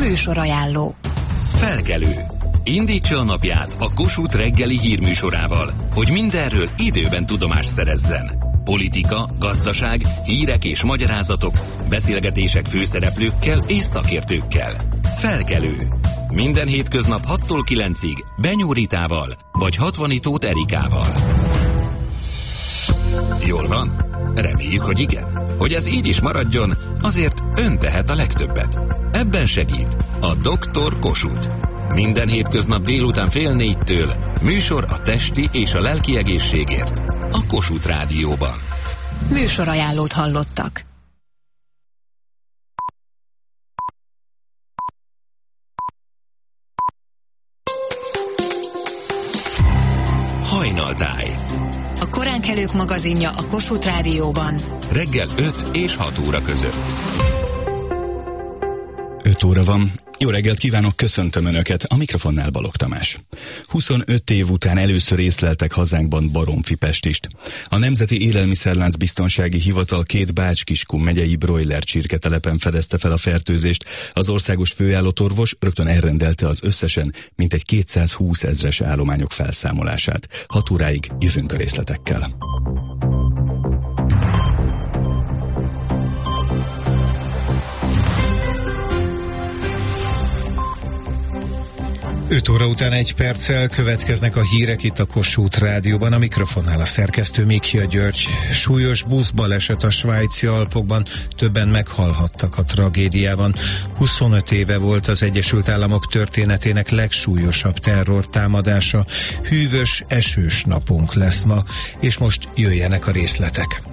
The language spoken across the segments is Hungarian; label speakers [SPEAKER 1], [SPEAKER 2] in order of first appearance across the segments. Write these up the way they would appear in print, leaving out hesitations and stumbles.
[SPEAKER 1] Műsorajánló.
[SPEAKER 2] Felkelő. Indítsa a napját a Kossuth reggeli hírműsorával, hogy mindenről időben tudomást szerezzen. Politika, gazdaság, hírek és magyarázatok, beszélgetések főszereplőkkel és szakértőkkel. Felkelő. Minden hétköznap 6-tól 9-ig Benyó Ritával vagy Hatvanitó Erikával. Jól van? Reméljük, hogy igen. Hogy ez így is maradjon, azért ön tehet a legtöbbet. Ebben segít a Dr. Kossuth. Minden hétköznap délután 3:30 műsor a testi és a lelki egészségért a Kossuth Rádióban.
[SPEAKER 1] Műsorajánlót hallottak.
[SPEAKER 2] Hajnaltáj.
[SPEAKER 1] A koránkelők magazinja a Kossuth Rádióban.
[SPEAKER 2] Reggel 5 és 6 óra között.
[SPEAKER 3] 5 óra van. Jó reggelt kívánok, köszöntöm Önöket, a mikrofonnál Balogh Tamás. 25 év után először észleltek hazánkban baromfi pestist. A Nemzeti Élelmiszerlánc Biztonsági Hivatal 2 Bács-Kiskun megyei broiler csirketelepen fedezte fel a fertőzést. Az országos főállatorvos rögtön elrendelte az összesen mintegy 220 000-es állományok felszámolását. 6 óráig jövünk a részletekkel.
[SPEAKER 4] 5 óra után 1 perccel következnek a hírek itt a Kossuth Rádióban, a mikrofonnál a szerkesztő Mikia György. Súlyos buszbaleset a svájci Alpokban, többen meghalhattak a tragédiában. 25 éve volt az Egyesült Államok történetének legsúlyosabb terrortámadása. Hűvös, esős napunk lesz ma, és most jöjjenek a részletek.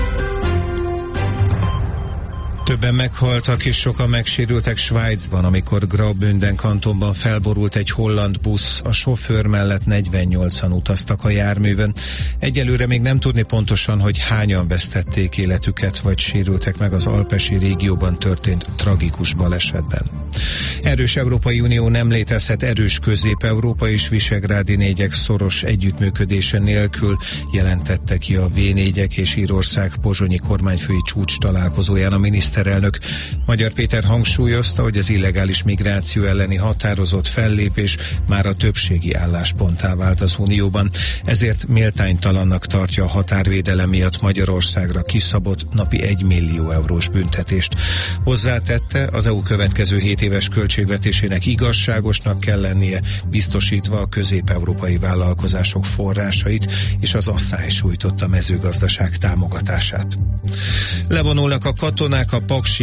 [SPEAKER 4] Többen meghaltak és sokan megsérültek Svájcban, amikor Graubünden kantonban felborult egy holland busz. A sofőr mellett 48-an utaztak a járművön. Egyelőre még nem tudni pontosan, hogy hányan vesztették életüket, vagy sérültek meg az alpesi régióban történt tragikus balesetben. Erős Európai Unió nem létezhet erős Közép-Európa és Visegrádi négyek szoros együttműködése nélkül, jelentette ki a V4-ek és Írország pozsonyi kormányfői csúcs találkozóján a miniszterelnök. Magyar Péter hangsúlyozta, hogy az illegális migráció elleni határozott fellépés már a többségi állásponttá vált az Unióban, ezért méltánytalannak tartja a határvédelem miatt Magyarországra kiszabott napi 1 millió eurós büntetést. Hozzátette, az EU következő 7 éves költségvetésének igazságosnak kell lennie, biztosítva a közép-európai vállalkozások forrásait és az asszály sújtotta mezőgazdaság támogatását. Levonulnak a katonák a paksi